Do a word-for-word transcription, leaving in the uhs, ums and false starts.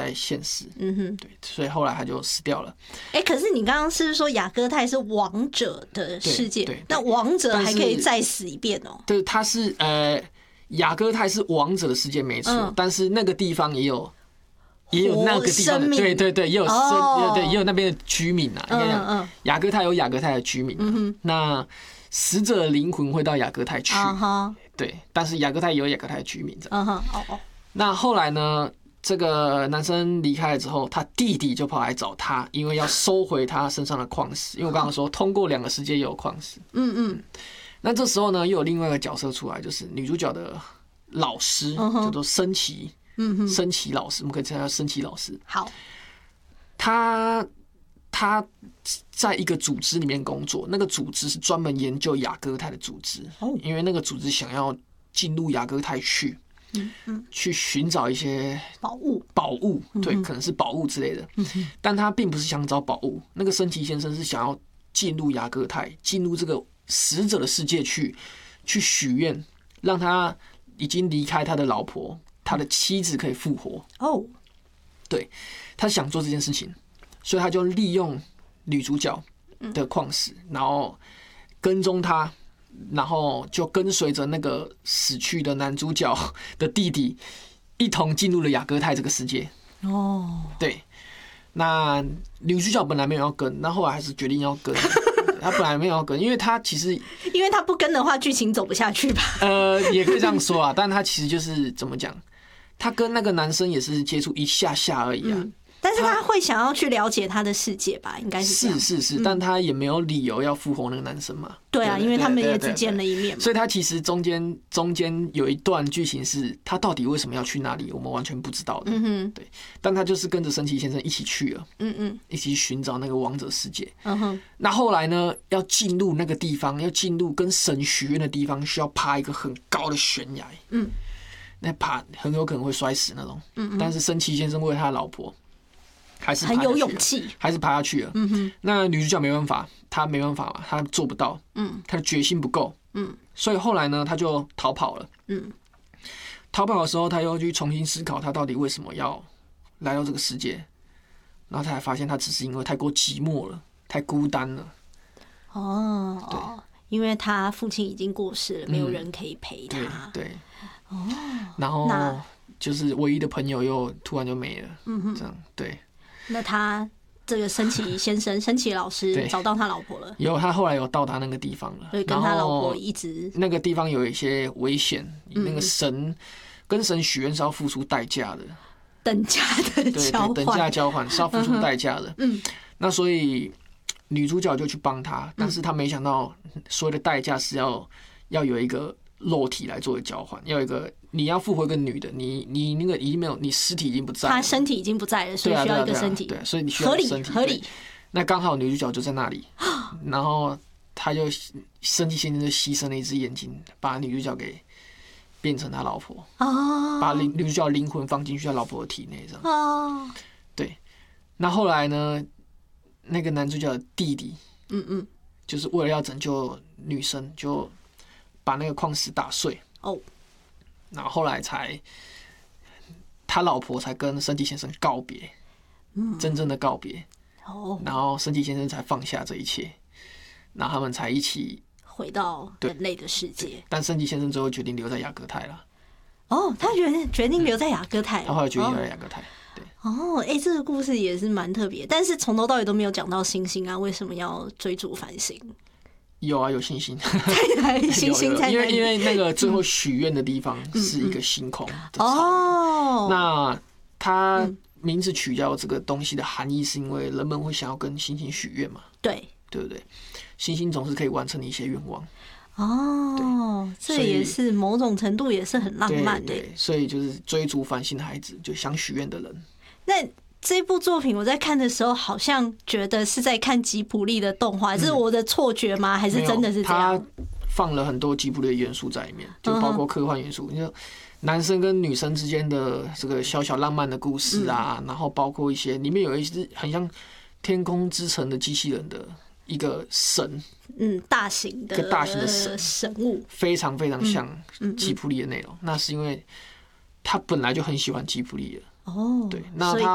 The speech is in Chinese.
在现实。嗯哼，对，所以后来他就死掉了。 哎、欸，可是你刚刚是不是说雅各泰是王者的世界？那王者还可以再死一遍哦、喔？ 对，他是呃，雅各泰是王者的世界没错、嗯，但是那个地方也有。也有那个地方的，对对对，也有生，哦、对，也有那边的居民啊。应该讲，雅各泰有雅各泰的居民、啊嗯。那死者的灵魂会到雅各泰去，嗯、对，但是雅各泰也有雅各泰的居民。嗯哦哦。那后来呢？这个男生离开了之后，他弟弟就跑来找他，因为要收回他身上的矿石。因为我刚刚说，通过两个世界也有矿石。嗯嗯。那这时候呢，又有另外一个角色出来，就是女主角的老师，嗯、叫做升崎。嗯，升崎老师，我们可以称他升崎老师。 好， 他他在一个组织里面工作，那个组织是专门研究雅各泰的组织。哦，因为那个组织想要进入雅各泰去，嗯嗯，去寻找一些宝物， 宝物，对，嗯、可能是宝物之类的。嗯，但他并不是想找宝物，那个升崎先生是想要进入雅各泰，进入这个死者的世界去，去许愿，让他已经离开他的老婆。他的妻子可以复活哦， oh. 对，他想做这件事情，所以他就利用女主角的矿石，嗯、然后跟踪他，然后就跟随着那个死去的男主角的弟弟一同进入了雅各泰这个世界。哦， oh. 对，那女主角本来没有要跟，那后来还是决定要跟。他本来没有要跟，因为他其实， 因为他不跟的话，剧情走不下去吧？ 呃，也可以这样说啊，但他其实就是怎么讲？他跟那个男生也是接触一下下而已啊、嗯， 但是他会想要去了解他的世界吧？应该是这样是是是、嗯，但他也没有理由要复活那个男生嘛。 对啊，对对对对对对，因为他们也只见了一面嘛。 所以他其实中间中间有一段剧情是他到底为什么要去那里，我们完全不知道的。嗯哼，对，但他就是跟着升崎先生一起去了，嗯嗯，一起寻找那个王者世界。嗯哼，那后来呢，要进入那个地方，要进入跟神许愿的地方，需要爬一个很高的悬崖。嗯。那爬很有可能会摔死那种，嗯嗯，但是升崎先生为他的老婆，还是很有勇气， 还是爬下去了。嗯哼，那女主角没办法，她没办法嘛，她做不到，嗯，她的决心不够，嗯，所以后来呢，她就逃跑了，嗯，逃跑的时候，她又去重新思考，她到底为什么要来到这个世界，然后她才发现，她只是因为太过寂寞了，太孤单了。 哦，对，因为她父亲已经过世了，没有人可以陪她。 嗯、对。对哦，然后就是唯一的朋友又突然就没了，嗯哼，这样对。 那他这个升崎先生、升崎老师找到他老婆了， 有他后来有到达那个地方了， 所以跟他老婆一直那个地方有一些危险，嗯、那个神跟神许愿是要付出代价的， 等价的交换， 对，等价交换是要付出代价的，嗯，那所以女主角就去帮他，但是他没想到所有的代价是要要有一个。肉体来作为交换，要一个你要复活一个女的，你你那个已经没有，你尸体已经不在了， 她身体已经不在了，所以需要一个身体， 对，所以你需要一个身体， 合理合理。 那刚好女主角就在那里，然后他就升崎先生就牺牲了一只眼睛，把女主角给变成他老婆，哦，把女主角灵魂放进去他老婆的体内，这样，哦，对。那后来呢，那个男主角的弟弟，嗯嗯，就是为了要拯救女生，就。把那个矿石打碎哦，然后后来才他老婆才跟升崎先生告别，嗯，真正的告别哦，然后升崎先生才放下这一切，然后他们才一起回到人类的世界。 但升崎先生最后决定留在雅各泰了。 哦，他决定决定留在雅各泰， 他后来决定留在雅各泰。对， 哦，哎、欸，这个故事也是蛮特别，但是从头到尾都没有讲到星星啊，为什么要追逐繁星？ 有啊，有星星， 星星在因为因为那个最后许愿的地方是一个星空的哦。那它名字取叫这个东西的含义，是因为人们会想要跟星星许愿嘛？ 对， 对不对？星星总是可以完成一些愿望。 哦，这也是某种程度也是很浪漫的。 对，所以就是追逐繁星的孩子，就想许愿的人。 那这部作品我在看的时候，好像觉得是在看吉卜力的动画，嗯、是我的错觉吗？还是真的是这样？ 他放了很多吉卜力的元素在里面，就包括科幻元素，你、嗯、说男生跟女生之间的这个小小浪漫的故事啊，嗯、然后包括一些里面有一只很像天空之城的机器人的一个神， 嗯，大型的、 一个大型的神神物， 非常非常像吉卜力的内容。嗯嗯嗯、那是因为他本来就很喜欢吉卜力的。哦，对，那他